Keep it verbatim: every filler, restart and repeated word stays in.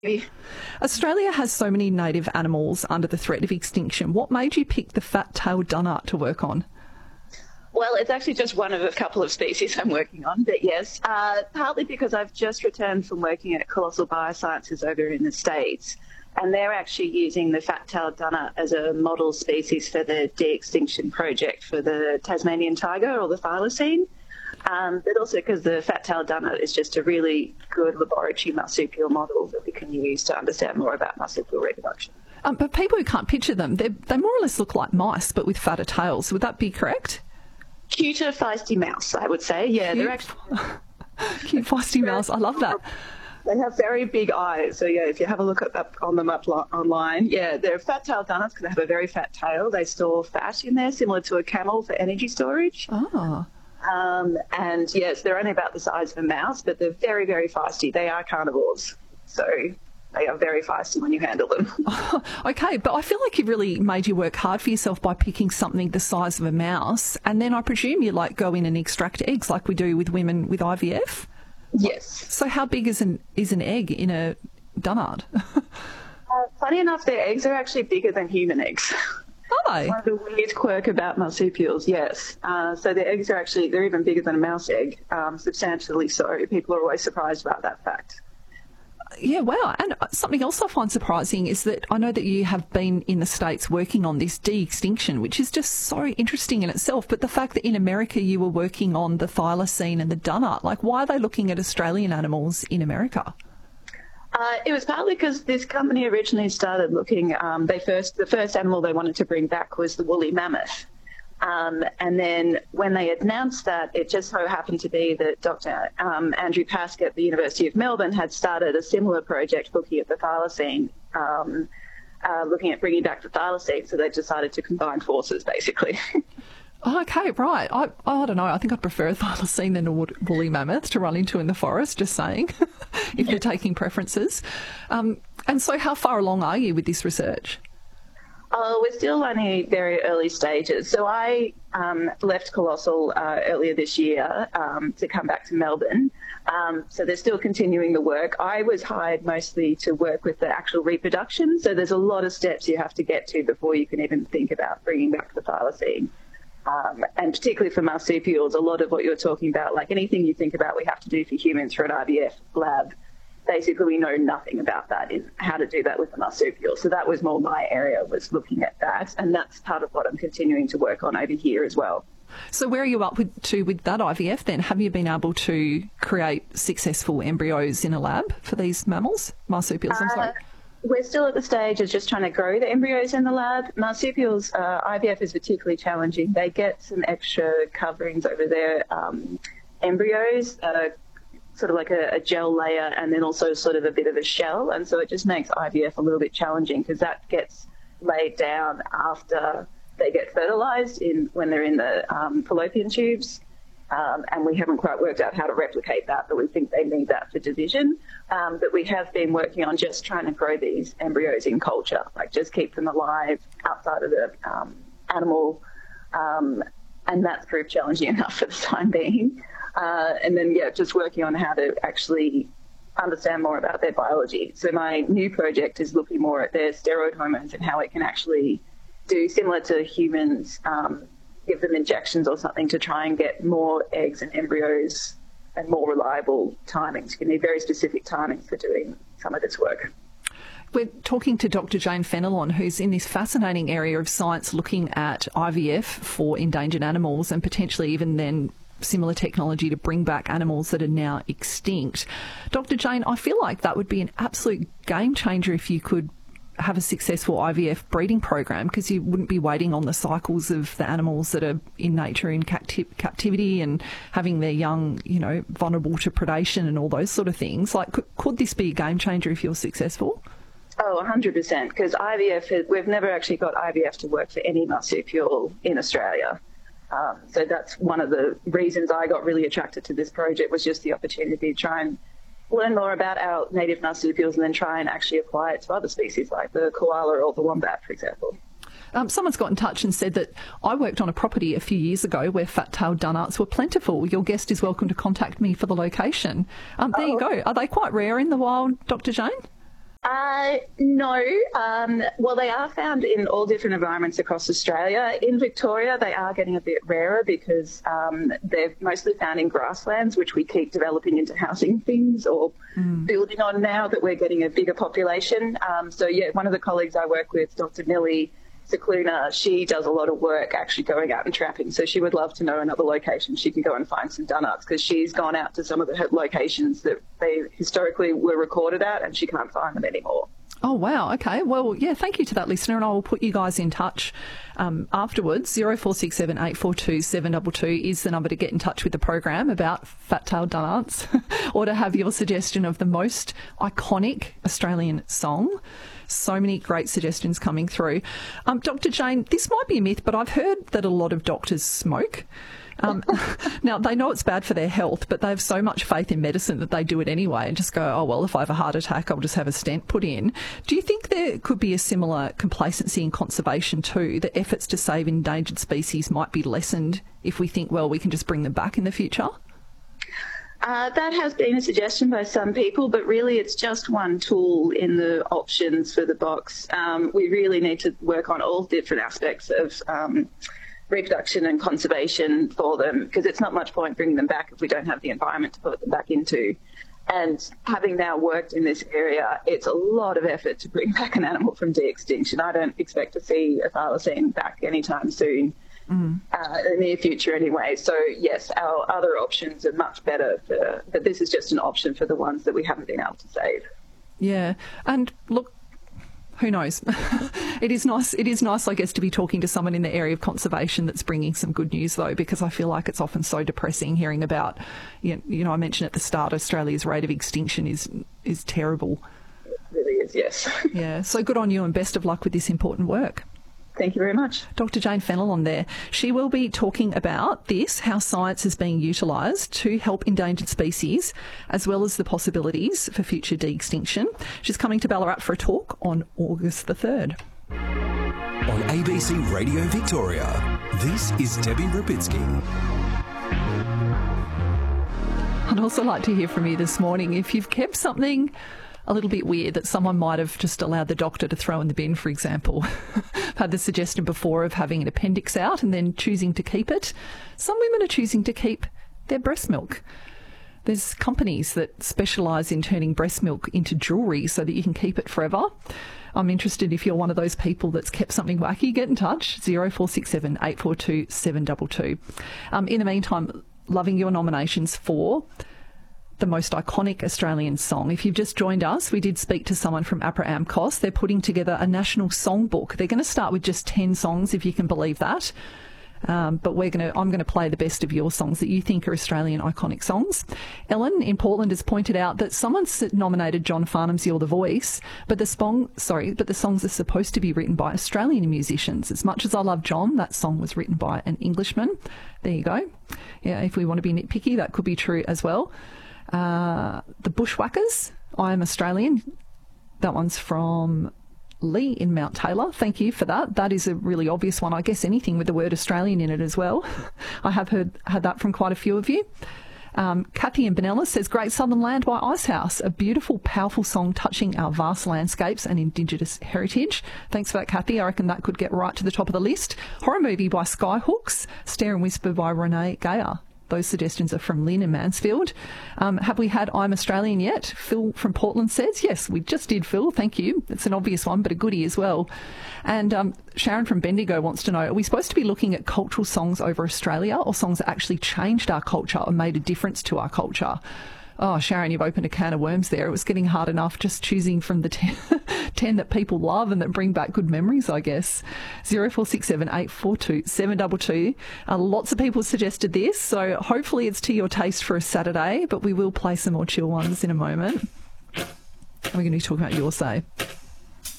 Australia has so many native animals under the threat of extinction. What made you pick the fat-tailed dunnart to work on? Well, it's actually just one of a couple of species I'm working on, but yes, uh, partly because I've just returned from working at Colossal Biosciences over in the States, and they're actually using the fat-tailed dunnart as a model species for the de-extinction project for the Tasmanian tiger, or the thylacine. Um, but also because the fat-tailed dunnart is just a really good laboratory marsupial model that we can use to understand more about marsupial reproduction. Um, but people who can't picture them, they more or less look like mice, but with fatter tails. Would that be correct? Cuter, feisty mouse, I would say. Yeah, Cute. they're actually cute, feisty mouse. I love that. They have very big eyes. So yeah, if you have a look at up on them up lo- online, yeah, they're fat-tailed dunnarts because they have a very fat tail. They store fat in there, similar to a camel for energy storage. Oh. Um, and yes, they're only about the size of a mouse, but they're very, very feisty. They are carnivores, so they are very feisty when you handle them. Oh, okay, but I feel like you've really made you work hard for yourself by picking something the size of a mouse, and then I presume you like go in and extract eggs like we do with women with I V F? Yes. So how big is an is an egg in a dunnart? uh, funny enough, their eggs are actually bigger than human eggs. Are they? One of the weird quirk about marsupials, yes. Uh, so their eggs are actually, they're even bigger than a mouse egg, um, substantially so. People are always surprised about that fact. Yeah, wow. And something else I find surprising is that I know that you have been in the States working on this de-extinction, which is just so interesting in itself. But the fact that in America you were working on the thylacine and the dunnart, like why are they looking at Australian animals in America? Uh, it was partly because this company originally started looking, um, they first, the first animal they wanted to bring back was the woolly mammoth. Um, and then when they announced that, it just so happened to be that Doctor Um, Andrew Pask at the University of Melbourne had started a similar project looking at the thylacine, um, uh, looking at bringing back the thylacine, so they decided to combine forces, basically. Okay, right. I I don't know. I think I'd prefer a thylacine than a woolly mammoth to run into in the forest, just saying, if you're taking preferences. Um, and so how far along are you with this research? Oh, we're still only very early stages. So I um, left Colossal uh, earlier this year um, to come back to Melbourne. Um, so they're still continuing the work. I was hired mostly to work with the actual reproduction. So there's a lot of steps you have to get to before you can even think about bringing back the thylacine. Um, and particularly for marsupials, a lot of what you're talking about, like anything you think about we have to do for humans for an I V F lab, basically we know nothing about that, in how to do that with the marsupial. So that was more my area, was looking at that. And that's part of what I'm continuing to work on over here as well. So where are you up with, to with that I V F then? Have you been able to create successful embryos in a lab for these mammals, marsupials, I'm sorry? Uh, we're still at the stage of just trying to grow the embryos in the lab. Marsupials, uh, I V F is particularly challenging. They get some extra coverings over their um, embryos, uh, sort of like a, a gel layer, and then also sort of a bit of a shell. And so it just makes I V F a little bit challenging because that gets laid down after they get fertilized in when they're in the um, fallopian tubes. Um, and we haven't quite worked out how to replicate that, but we think they need that for division. Um, but we have been working on just trying to grow these embryos in culture, like just keep them alive outside of the um, animal. Um, and that's proved challenging enough for the time being. Uh, and then, yeah, just working on how to actually understand more about their biology. So my new project is looking more at their steroid hormones and how it can actually do similar to humans, um, give them injections or something to try and get more eggs and embryos and more reliable timings. You need very specific timings for doing some of this work. We're talking to Doctor Jane Fenelon, who's in this fascinating area of science looking at I V F for endangered animals and potentially even then similar technology to bring back animals that are now extinct. Doctor Jane, I feel like that would be an absolute game changer if you could have a successful I V F breeding program, because you wouldn't be waiting on the cycles of the animals that are in nature in capti- captivity and having their young, you know, vulnerable to predation and all those sort of things. Like, could, could this be a game changer if you're successful? Oh, one hundred percent, because I V F, we've never actually got I V F to work for any marsupial in Australia. Um, so that's one of the reasons I got really attracted to this project, was just the opportunity to try and learn more about our native marsupials and then try and actually apply it to other species like the koala or the wombat, for example. Um, someone's got in touch and said that I worked on a property a few years ago where fat-tailed dunnarts were plentiful. Your guest is welcome to contact me for the location. Um, there oh. you go. Are they quite rare in the wild, Doctor Jane? Uh, no. Um, well, they are found in all different environments across Australia. In Victoria, they are getting a bit rarer because um, they're mostly found in grasslands, which we keep developing into housing things or mm. building on now that we're getting a bigger population. Um, so, yeah, one of the colleagues I work with, Doctor Millie Cicluna, she does a lot of work actually going out and trapping. So she would love to know another location she can go and find some dunnuts, because she's gone out to some of the locations that they historically were recorded at and she can't find them anymore. Oh, wow. Okay. Well, yeah, thank you to that listener, and I will put you guys in touch um, afterwards. zero four six seven eight four two seven two two is the number to get in touch with the program about fat-tailed dunnuts or to have your suggestion of the most iconic Australian song. So many great suggestions coming through. Um, Doctor Jane, this might be a myth, but I've heard that a lot of doctors smoke. Um, now, they know it's bad for their health, but they have so much faith in medicine that they do it anyway and just go, oh, well, if I have a heart attack, I'll just have a stent put in. Do you think there could be a similar complacency in conservation too, that efforts to save endangered species might be lessened if we think, well, we can just bring them back in the future? Uh, that has been a suggestion by some people, but really it's just one tool in the options for the box. Um, we really need to work on all different aspects of um, reproduction and conservation for them, because it's not much point bringing them back if we don't have the environment to put them back into. And having now worked in this area, it's a lot of effort to bring back an animal from de-extinction. I don't expect to see a thylacine back anytime soon. Mm. Uh, in the near future anyway. So, yes, our other options are much better, for, but this is just an option for the ones that we haven't been able to save. Yeah, and look, who knows? It is nice, it is nice, I guess, to be talking to someone in the area of conservation that's bringing some good news, though, because I feel like it's often so depressing hearing about, you know, you know I mentioned at the start, Australia's rate of extinction is is terrible. It really is, yes. Yeah, so good on you and best of luck with this important work. Thank you very much. Doctor Jane Fenelon there. She will be talking about this, how science is being utilised to help endangered species, as well as the possibilities for future de-extinction. She's coming to Ballarat for a talk on August the third. On A B C Radio Victoria, this is Debbie Rubitsky. I'd also like to hear from you this morning if you've kept something a little bit weird that someone might have just allowed the doctor to throw in the bin, for example. I've had the suggestion before of having an appendix out and then choosing to keep it. Some women are choosing to keep their breast milk. There's companies that specialise in turning breast milk into jewellery so that you can keep it forever. I'm interested if you're one of those people that's kept something wacky. Get in touch, zero four six seven eight four two seven two two. Um, in the meantime, loving your nominations for the most iconic Australian song. If you've just joined us, we did speak to someone from APRA AMCOS. They're putting together a national songbook. They're going to start with just ten songs, if you can believe that. Um, but we're going to, I'm going to play the best of your songs that you think are Australian iconic songs. Ellen in Portland has pointed out that someone's nominated John Farnham's "You're the Voice," but the song, sorry, but the songs are supposed to be written by Australian musicians. As much as I love John, that song was written by an Englishman. There you go. Yeah, if we want to be nitpicky, that could be true as well. Uh, the Bushwhackers, I Am Australian. That one's from Lee in Mount Taylor. Thank you for that. That is a really obvious one. I guess anything with the word Australian in it as well. I have heard had that from quite a few of you. Um, Kathy in Benella says, Great Southern Land by Icehouse, a beautiful, powerful song touching our vast landscapes and Indigenous heritage. Thanks for that, Kathy. I reckon that could get right to the top of the list. Horror Movie by Skyhooks, Stare and Whisper by Renee Gayer. Those suggestions are from Lynn in Mansfield. Um, have we had I'm Australian yet? Phil from Portland says, yes, we just did, Phil. Thank you. It's an obvious one, but a goodie as well. And um, Sharon from Bendigo wants to know, are we supposed to be looking at cultural songs over Australia or songs that actually changed our culture or made a difference to our culture? Oh, Sharon, you've opened a can of worms there. It was getting hard enough just choosing from the ten, ten that people love and that bring back good memories, I guess. zero four six seven eight four two seven two two. Uh, lots of people suggested this, so hopefully it's to your taste for a Saturday, but we will play some more chill ones in a moment. We're going to be talking about Your Say.